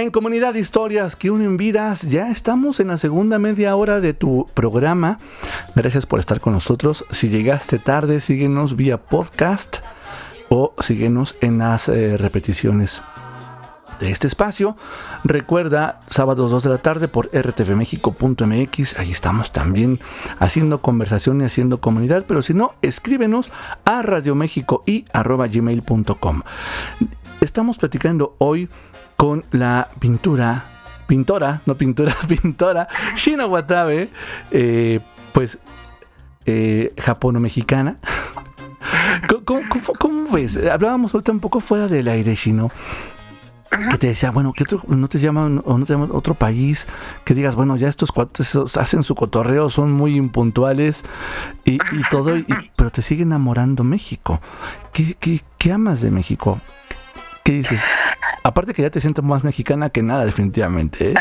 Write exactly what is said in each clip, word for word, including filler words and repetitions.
En Comunidad de Historias que unen vidas, ya estamos en la segunda media hora de tu programa. Gracias por estar con nosotros. Si llegaste tarde, síguenos vía podcast o síguenos en las eh, repeticiones de este espacio. Recuerda, sábados dos de la tarde por r t v mexico punto m x. Ahí estamos también haciendo conversación y haciendo comunidad. Pero si no, escríbenos a radiomexico y arroba gmail punto com. Estamos platicando hoy con la pintura, pintora, no pintura, pintora, Shina Watabe, eh, pues, eh, japono-mexicana. ¿Cómo, cómo, cómo ves? Hablábamos ahorita un poco fuera del aire, Shino, que te decía, bueno, ¿qué otro, no te llaman o no te llaman otro país que digas, bueno, ya estos cuates hacen su cotorreo, son muy impuntuales y, y todo, y, pero te sigue enamorando México? ¿Qué, qué, qué amas de México? ¿Qué dices? Aparte que ya te siento más mexicana que nada, definitivamente, ¿eh?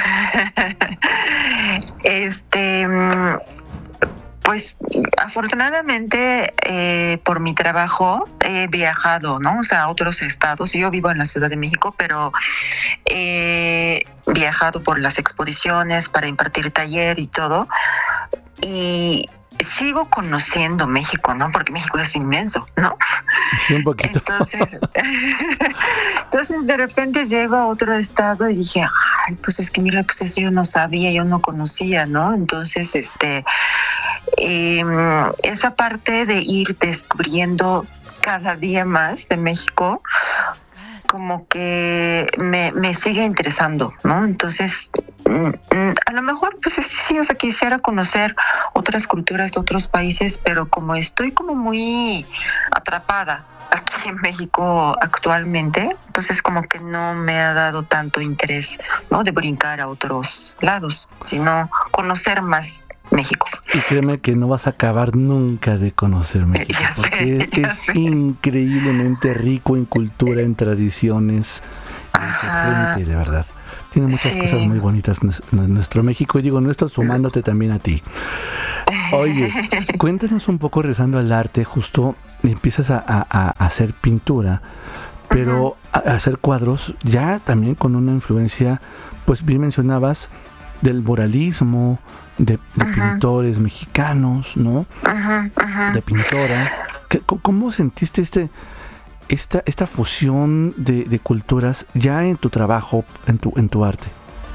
Este, pues afortunadamente eh, por mi trabajo he viajado, ¿no? O sea, a otros estados. Yo vivo en la Ciudad de México, pero he viajado por las exposiciones para impartir taller y todo. Y sigo conociendo México, ¿no? Porque México es inmenso, ¿no? Sí, un poquito. Entonces, entonces de repente llego a otro estado y dije, ay, pues es que mira, pues eso yo no sabía, yo no conocía, ¿no? Entonces, este, eh, esa parte de ir descubriendo cada día más de México, como que me, me sigue interesando, ¿no? Entonces, a lo mejor, pues sí, o sea, quisiera conocer otras culturas de otros países, pero como estoy como muy atrapada aquí en México actualmente, entonces como que no me ha dado tanto interés, ¿no? De brincar a otros lados, sino conocer más México. Y créeme que no vas a acabar nunca de conocer México, ya porque sé, es sé. increíblemente rico en cultura, en tradiciones, en su gente, de verdad. Tiene muchas sí. cosas muy bonitas nuestro México, y digo nuestro sumándote también a ti. Oye, cuéntanos un poco, regresando al arte, justo empiezas a, a, a hacer pintura, pero uh-huh. a, a hacer cuadros ya también con una influencia, pues bien mencionabas, del muralismo, de, de uh-huh. pintores mexicanos, ¿no? Uh-huh, uh-huh. De pintoras. ¿Qué, ¿Cómo sentiste este, esta, esta fusión de, de culturas ya en tu trabajo, en tu, en tu arte?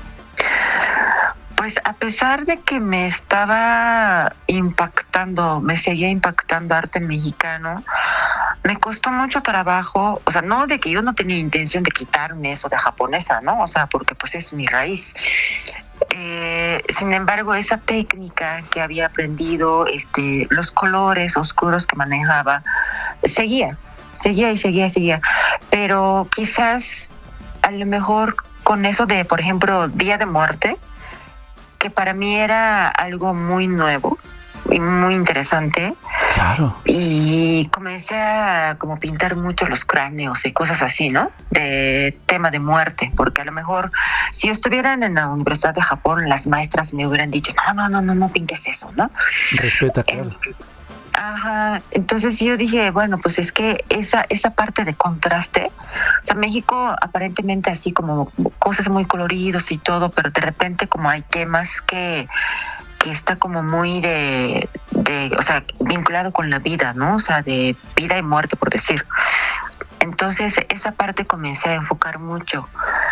Pues a pesar de que me estaba impactando, me seguía impactando arte mexicano, me costó mucho trabajo, o sea, no de que yo no tenía intención de quitarme eso de japonesa, ¿no? O sea, porque pues es mi raíz. Eh, sin embargo, esa técnica que había aprendido, este, los colores oscuros que manejaba, seguía, seguía y seguía y seguía. Pero quizás a lo mejor con eso de, por ejemplo, Día de Muerte, que para mí era algo muy nuevo y muy interesante. Claro. Y comencé a como pintar mucho los cráneos y cosas así, ¿no? De tema de muerte, porque a lo mejor si yo estuviera en la Universidad de Japón, las maestras me hubieran dicho, no, no, no, no, no pintes eso, ¿no? Respeta, claro. Eh, Ajá, entonces yo dije, bueno, pues es que esa esa parte de contraste, o sea, México aparentemente así como cosas muy coloridos y todo, pero de repente como hay temas que que está como muy de, de, o sea, vinculado con la vida, ¿no? O sea, de vida y muerte, por decir. Entonces esa parte comencé a enfocar mucho.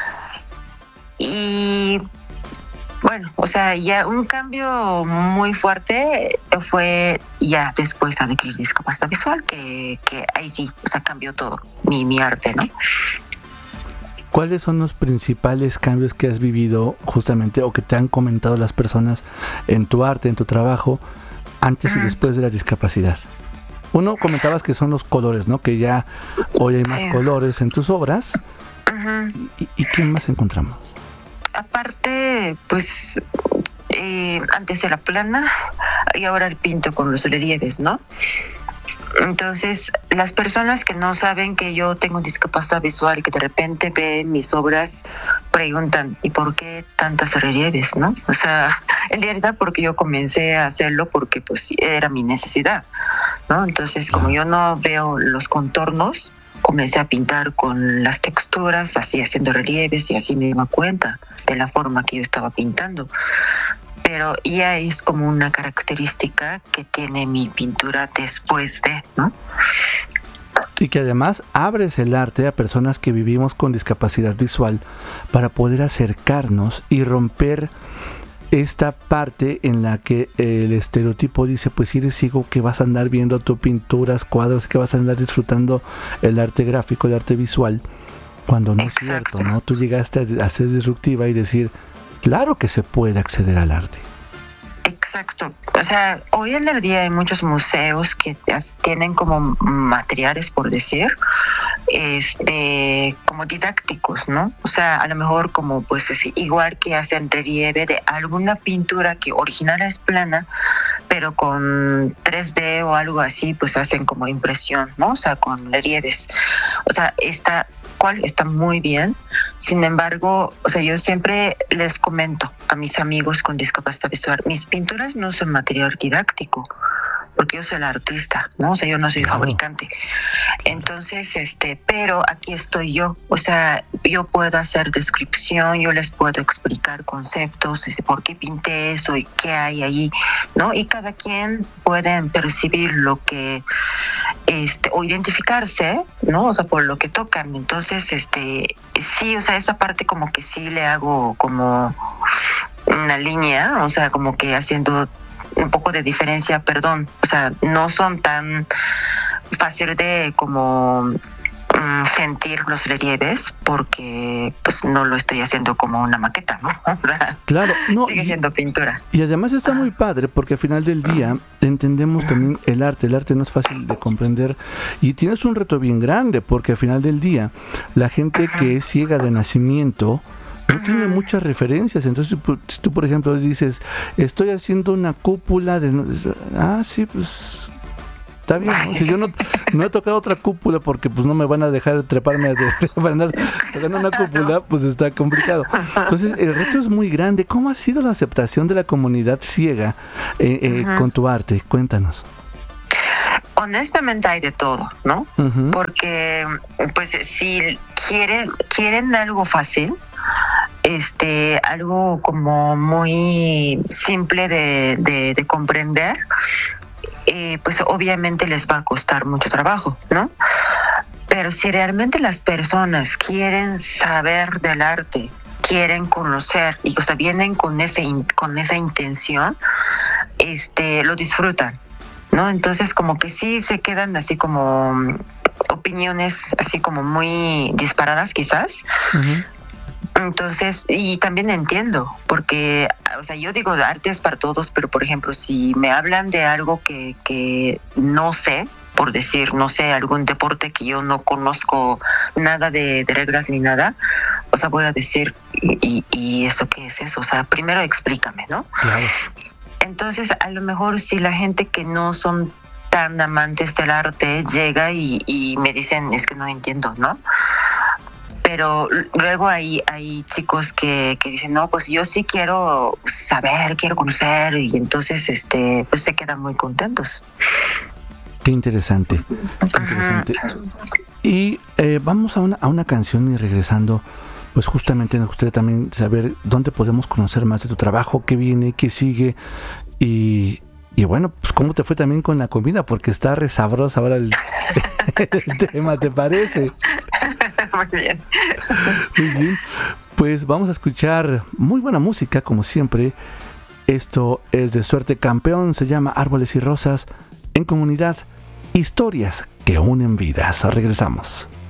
Y bueno, o sea, ya un cambio muy fuerte fue ya después de adquirir discapacidad visual, que, que ahí sí, o sea, cambió todo, mi, mi arte, ¿no? ¿Cuáles son los principales cambios que has vivido justamente o que te han comentado las personas en tu arte, en tu trabajo, antes uh-huh. y después de la discapacidad? Uno, comentabas que son los colores, ¿no? Que ya hoy hay más sí. colores en tus obras. Uh-huh. ¿Y, ¿Y qué más encontramos? Aparte, pues, eh, antes era plana y ahora el pinto con los relieves, ¿no? Entonces, las personas que no saben que yo tengo discapacidad visual y que de repente ven mis obras, preguntan, ¿y por qué tantas relieves, no? O sea, en realidad porque yo comencé a hacerlo porque pues era mi necesidad, ¿no? Entonces, como yo no veo los contornos, comencé a pintar con las texturas, así haciendo relieves, y así me daba cuenta de la forma que yo estaba pintando. Pero ya es como una característica que tiene mi pintura después de, ¿no? Y que además abres el arte a personas que vivimos con discapacidad visual para poder acercarnos y romper esta parte en la que el estereotipo dice, pues si eres ciego, que vas a andar viendo tus pinturas, cuadros, que vas a andar disfrutando el arte gráfico, el arte visual, cuando no Exacto. es cierto, ¿no? Tú llegaste a ser disruptiva y decir, claro que se puede acceder al arte. Exacto. O sea, hoy en el día hay muchos museos que tienen como materiales, por decir, este, como didácticos, ¿no? O sea, a lo mejor como, pues, igual que hacen relieve de alguna pintura que original es plana, pero con tres D o algo así, pues hacen como impresión, ¿no? O sea, con relieves. O sea, está... cual está muy bien. Sin embargo, o sea, yo siempre les comento a mis amigos con discapacidad visual, mis pinturas no son material didáctico, porque yo soy el artista, ¿no? O sea, yo no soy claro. fabricante. Entonces, este, pero aquí estoy yo. O sea, yo puedo hacer descripción, yo les puedo explicar conceptos, por qué pinté eso y qué hay ahí, ¿no? Y cada quien puede percibir lo que, este, o identificarse, ¿no? O sea, por lo que tocan. Entonces, este, sí, o sea, esa parte como que sí le hago como una línea, o sea, como que haciendo un poco de diferencia, perdón, o sea, no son tan fácil de como um, sentir los relieves, porque pues no lo estoy haciendo como una maqueta, ¿no? O sea, claro, no, sigue siendo pintura. Y además está muy padre, porque al final del día entendemos también el arte, el arte no es fácil de comprender, y tienes un reto bien grande, porque al final del día la gente que es ciega de nacimiento no tiene muchas referencias. Entonces, si tú, por ejemplo, dices, estoy haciendo una cúpula de... Ah, sí, pues... Está bien, ¿no? Si yo no, no he tocado otra cúpula porque pues no me van a dejar treparme de, de, para andar tocando una cúpula, pues está complicado. Entonces, el reto es muy grande. ¿Cómo ha sido la aceptación de la comunidad ciega eh, eh, uh-huh. con tu arte? Cuéntanos. Honestamente hay de todo, ¿no? Uh-huh. Porque, pues, si quieren, quieren algo fácil, este, algo como muy simple de, de, de comprender, eh, pues obviamente les va a costar mucho trabajo, ¿no? Pero si realmente las personas quieren saber del arte, quieren conocer y o sea, vienen con ese con esa intención, este, lo disfrutan, ¿no? Entonces como que sí se quedan así como opiniones así como muy disparadas quizás. Uh-huh. Entonces, y también entiendo, porque, o sea, yo digo, arte es para todos, pero por ejemplo, si me hablan de algo que, que no sé, por decir, no sé, algún deporte que yo no conozco nada de, de reglas ni nada, o sea, voy a decir, ¿y, y eso qué es eso? O sea, primero explícame, ¿no? Claro. Entonces, a lo mejor si la gente que no son tan amantes del arte llega y, y me dicen, es que no entiendo, ¿no? Pero luego hay, hay chicos que, que dicen, no, pues yo sí quiero saber, quiero conocer, y entonces este pues se quedan muy contentos. Qué interesante, qué interesante. Uh-huh. Y eh, vamos a una, a una canción y regresando, pues justamente nos gustaría también saber dónde podemos conocer más de tu trabajo, qué viene, qué sigue, y... Y bueno, pues cómo te fue también con la comida, porque está re sabrosa ahora el, el tema, ¿te parece? Muy bien. Muy bien. Pues vamos a escuchar muy buena música, como siempre. Esto es de Suerte Campeón, se llama Árboles y Rosas, en comunidad, historias que unen vidas. Regresamos.